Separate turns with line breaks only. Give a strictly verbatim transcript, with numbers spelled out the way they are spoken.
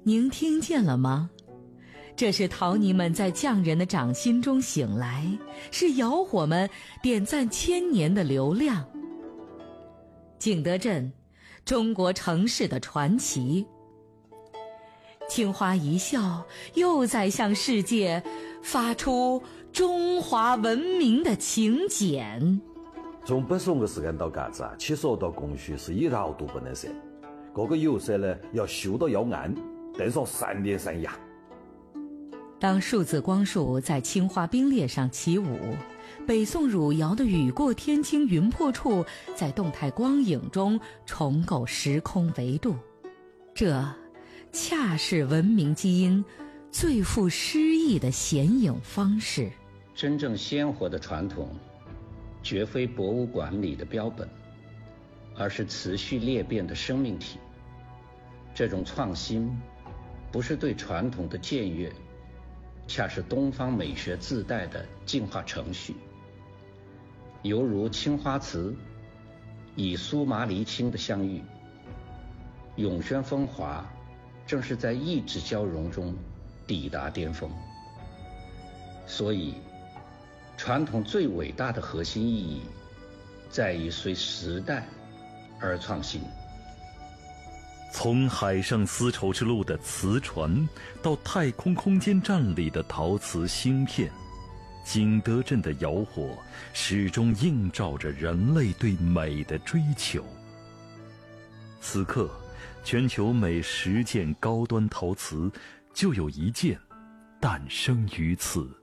您听见了吗？这是陶泥们在匠人的掌心中醒来，是窑火们点赞千年的流量。景德镇，中国城市的传奇。青花一笑，又在向世界发出中华文明的请柬。
从北宋的时间到嘎子啊，七十二道工序是一道都不能少。这个釉色呢，要修到要暗，等上三天三夜。
当数字光束在青花冰裂上起舞，北宋汝窑的雨过天青云破处在动态光影中重构时空维度，这恰是文明基因最富诗意的显影方式。
真正鲜活的传统绝非博物馆里的标本，而是持续裂变的生命体。这种创新不是对传统的僭越，恰是东方美学自带的进化程序。犹如青花瓷以苏麻离青的相遇，永轩风华正是在意志交融中抵达巅峰。所以传统最伟大的核心意义在于随时代而创新。
从海上丝绸之路的瓷船到太空空间站里的陶瓷芯片，景德镇的窑火始终映照着人类对美的追求。此刻全球每十件高端陶瓷就有一件诞生于此。